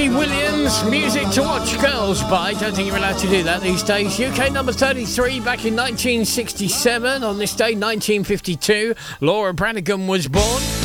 Tennessee Williams, music to watch girls by. Don't think you're allowed to do that these days. UK number 33 back in 1967. On this day, 1952, Laura Branigan was born.